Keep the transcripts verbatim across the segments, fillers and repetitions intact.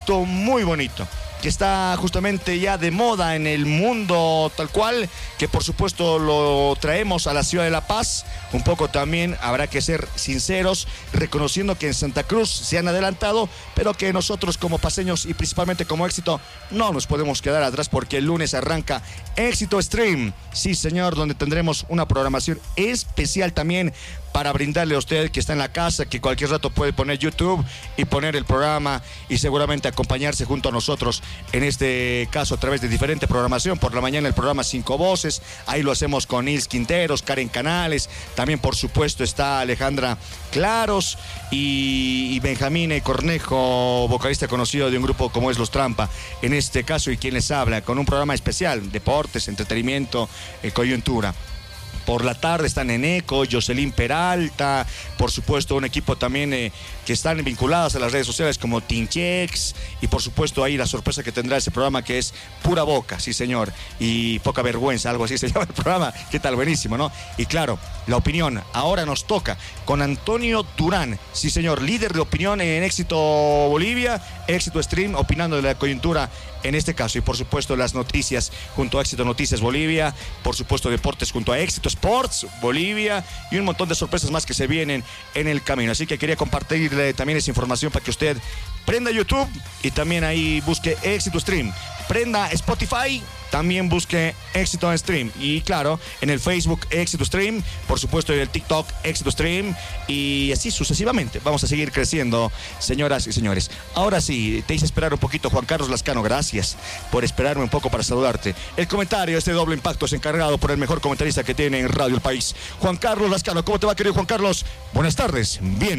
proyecto muy bonito, que está justamente ya de moda en el mundo tal cual, que por supuesto lo traemos a la ciudad de La Paz. Un poco también habrá que ser sinceros, reconociendo que en Santa Cruz se han adelantado, pero que nosotros como paseños y principalmente como Éxito no nos podemos quedar atrás, porque el lunes arranca Éxito Stream, sí señor, donde tendremos una programación especial también para brindarle a usted que está en la casa, que cualquier rato puede poner YouTube y poner el programa y seguramente acompañarse junto a nosotros, en este caso a través de diferente programación. Por la mañana el programa Cinco Voces, ahí lo hacemos con Nils Quinteros, Karen Canales, también por supuesto está Alejandra Claros y, y Benjamín Cornejo, vocalista conocido de un grupo como es Los Trampa, en este caso, y quien les habla, con un programa especial, deportes, entretenimiento, eh, coyuntura. Por la tarde están Eneco, Jocelyn Peralta, por supuesto un equipo también eh, que están vinculados a las redes sociales como Tinchex, y por supuesto ahí la sorpresa que tendrá ese programa, que es Pura Boca, sí señor, y Poca Vergüenza, algo así se llama el programa. ¿Qué tal? Buenísimo, ¿no? Y claro, la opinión, ahora nos toca con Antonio Durán, sí señor, líder de opinión en Éxito Bolivia, Éxito Stream, opinando de la coyuntura en este caso, y por supuesto las noticias junto a Éxito Noticias Bolivia, por supuesto deportes junto a Éxito Sports Bolivia, y un montón de sorpresas más que se vienen en el camino. Así que quería compartirle también esa información para que usted prenda YouTube y también ahí busque Éxito Stream, prenda Spotify, también busque Éxito Stream, y claro, en el Facebook Éxito Stream, por supuesto en el TikTok Éxito Stream, y así sucesivamente. Vamos a seguir creciendo, señoras y señores. Ahora sí, te hice esperar un poquito, Juan Carlos Lascano, gracias por esperarme un poco para saludarte. El comentario de este doble impacto es encargado por el mejor comentarista que tiene en Radio El País, Juan Carlos Lascano. ¿Cómo te va, querido Juan Carlos? Buenas tardes,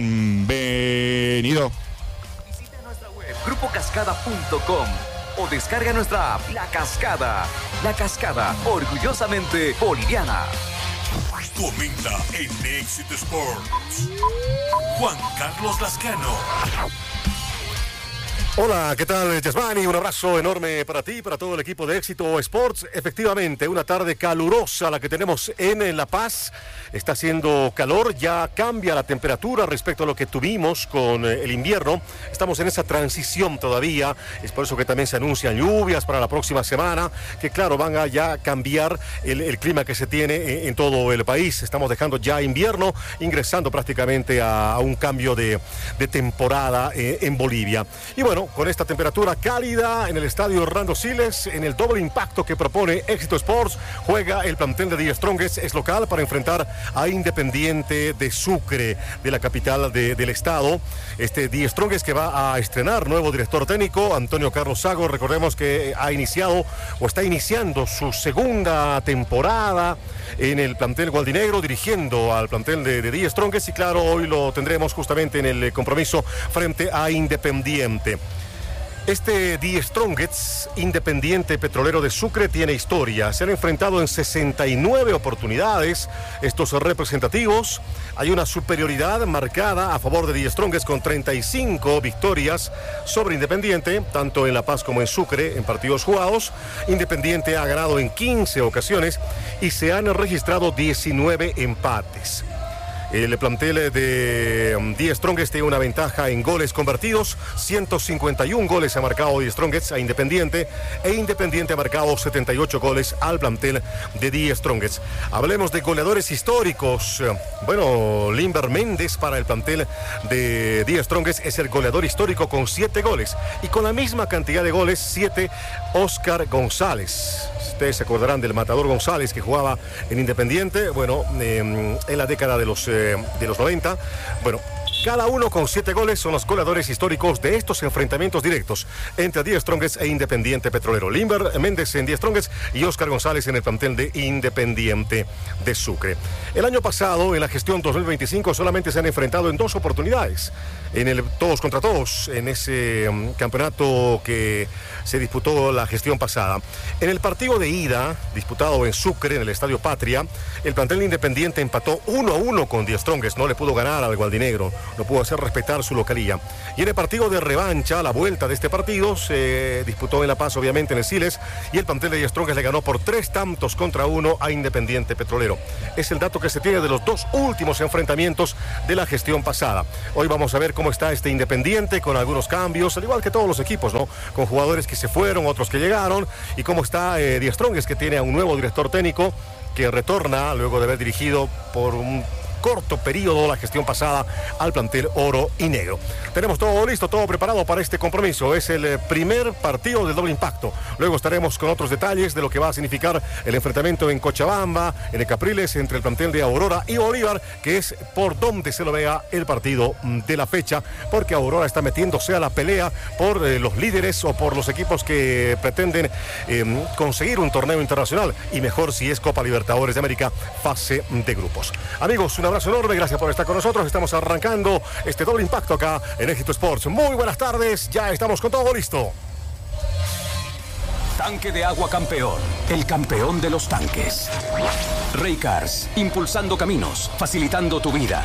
bienvenido. Visita nuestra web grupo cascada punto com o descarga nuestra app La Cascada. La Cascada, orgullosamente boliviana. Comenta en Éxito Sports, Juan Carlos Lascano. Hola, ¿qué tal, Yasmani? Un abrazo enorme para ti y para todo el equipo de Éxito Sports. Efectivamente, una tarde calurosa la que tenemos en La Paz. Está haciendo calor, ya cambia la temperatura respecto a lo que tuvimos con el invierno. Estamos en esa transición todavía, es por eso que también se anuncian lluvias para la próxima semana, que claro, van a ya cambiar el, el clima que se tiene en, en todo el país. Estamos dejando ya invierno, ingresando prácticamente a, a un cambio de, de temporada eh, en Bolivia. Y bueno, con esta temperatura cálida en el estadio Orlando Siles, en el doble impacto que propone Éxito Sports, juega el plantel de The Strongest, es local para enfrentar a Independiente de Sucre, de la capital de, del estado. Este The Strongest que va a estrenar nuevo director técnico, Antonio Carlos Sago. Recordemos que ha iniciado o está iniciando su segunda temporada en el plantel gualdinegro, dirigiendo al plantel de, de The Strongest, y claro, hoy lo tendremos justamente en el compromiso frente a Independiente. Este The Strongest, Independiente Petrolero de Sucre, tiene historia. Se han enfrentado en sesenta y nueve oportunidades estos representativos. Hay una superioridad marcada a favor de The Strongest con treinta y cinco victorias sobre Independiente, tanto en La Paz como en Sucre, en partidos jugados. Independiente ha ganado en quince ocasiones y se han registrado diecinueve empates. El plantel de The Strongest tiene una ventaja en goles convertidos. ciento cincuenta y uno goles ha marcado The Strongest a Independiente, e Independiente ha marcado setenta y ocho goles al plantel de The Strongest. Hablemos de goleadores históricos. Bueno, Limber Méndez para el plantel de The Strongest es el goleador histórico con siete goles, y con la misma cantidad de goles, siete, Oscar González. Ustedes se acordarán del Matador González, que jugaba en Independiente, bueno, eh, en la década de los, eh, de los noventa. Bueno, cada uno con siete goles son los goleadores históricos de estos enfrentamientos directos entre The Strongest e Independiente Petrolero. Limber Méndez en The Strongest y Oscar González en el plantel de Independiente de Sucre. El año pasado, en la gestión dos mil veinticinco, solamente se han enfrentado en dos oportunidades, en el todos contra todos, en ese um, campeonato que se disputó la gestión pasada. En el partido de ida, disputado en Sucre, en el Estadio Patria, el plantel Independiente empató uno a uno con The Strongest, no le pudo ganar al gualdinegro, no pudo hacer respetar su localía. Y en el partido de revancha, la vuelta de este partido, se disputó en La Paz, obviamente en el Siles, y el plantel de The Strongest le ganó por tres tantos contra uno a Independiente Petrolero. Es el dato que se tiene de los dos últimos enfrentamientos de la gestión pasada. Hoy vamos a ver cómo cómo está este Independiente con algunos cambios, al igual que todos los equipos, ¿no? Con jugadores que se fueron, otros que llegaron, y cómo está eh, Die Strongest, que tiene a un nuevo director técnico que retorna luego de haber dirigido por un corto periodo la gestión pasada al plantel oro y negro. Tenemos todo listo, todo preparado para este compromiso. Es el primer partido del doble impacto. Luego estaremos con otros detalles de lo que va a significar el enfrentamiento en Cochabamba, en el Capriles, entre el plantel de Aurora y Bolívar, que es por donde se lo vea el partido de la fecha, porque Aurora está metiéndose a la pelea por eh, los líderes o por los equipos que pretenden eh, conseguir un torneo internacional, y mejor si es Copa Libertadores de América, fase de grupos. Amigos, una abrazo enorme, gracias por estar con nosotros. Estamos arrancando este doble impacto acá en Éxito Sports. Muy buenas tardes, ya estamos con todo listo. Tanque de agua campeón, el campeón de los tanques. Raycars, impulsando caminos, facilitando tu vida.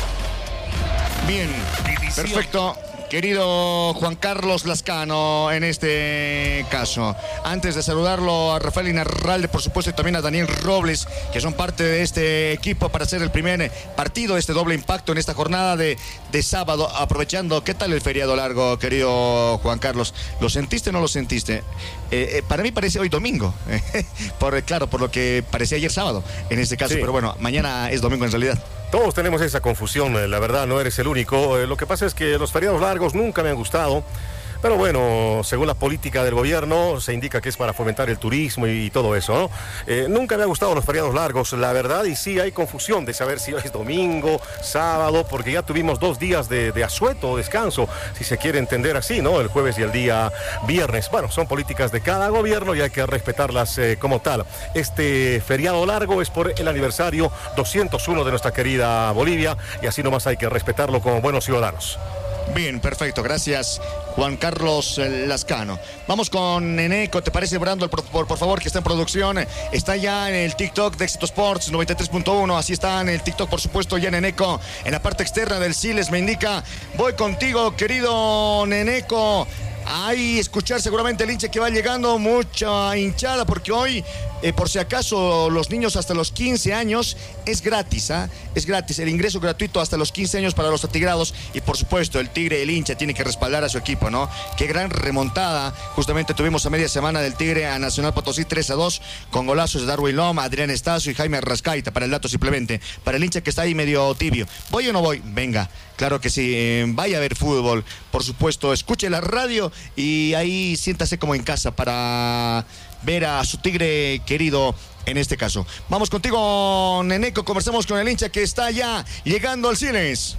Bien, perfecto. Querido Juan Carlos Lascano, en este caso, antes de saludarlo a Rafael Inarralde, por supuesto, y también a Daniel Robles, que son parte de este equipo para hacer el primer partido, este doble impacto en esta jornada de, de sábado, aprovechando. ¿Qué tal el feriado largo, querido Juan Carlos? ¿Lo sentiste o no lo sentiste? Eh, eh, para mí parece hoy domingo, por, claro, por lo que parecía ayer sábado, en este caso, sí. Pero bueno, mañana es domingo en realidad. Todos tenemos esa confusión, la verdad, no eres el único. Lo que pasa es que los feriados largos nunca me han gustado. Pero bueno, según la política del gobierno, se indica que es para fomentar el turismo y, y todo eso, ¿no? Eh, nunca me han gustado los feriados largos, la verdad, y sí hay confusión de saber si hoy es domingo, sábado, porque ya tuvimos dos días de, de asueto, descanso, si se quiere entender así, ¿no? El jueves y el día viernes. Bueno, son políticas de cada gobierno y hay que respetarlas eh, como tal. Este feriado largo es por el aniversario doscientos uno de nuestra querida Bolivia, y así nomás hay que respetarlo como buenos ciudadanos. Bien, perfecto, gracias Juan Carlos Lascano. Vamos con Neneco, ¿te parece, Brando? Por, por, por favor, que está en producción, está ya en el TikTok de Éxito Sports noventa y tres punto uno, así está en el TikTok, por supuesto, ya Neneco, en la parte externa del Siles me indica, voy contigo, querido Neneco. Ahí escuchar seguramente el hincha que va llegando, mucha hinchada, porque hoy, eh, por si acaso, los niños hasta los quince años es gratis, ¿ah? ¿eh? Es gratis, el ingreso gratuito hasta los quince años para los atigrados, y por supuesto el Tigre, el hincha, tiene que respaldar a su equipo, ¿no? Qué gran remontada, justamente tuvimos a media semana del Tigre a Nacional Potosí tres a dos, con golazos de Darwin Loma, Adrián Estacio y Jaime Arrascaita, para el dato simplemente, para el hincha que está ahí medio tibio. ¿Voy o no voy? Venga, claro que sí, eh, vaya a ver fútbol, por supuesto, escuche la radio y ahí siéntase como en casa para ver a su Tigre querido en este caso. Vamos contigo, Neneco, conversamos con el hincha que está ya llegando al Siles.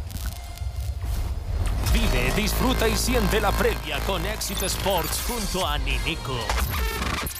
Vive, disfruta y siente la previa con Éxito Sports junto a Neneco.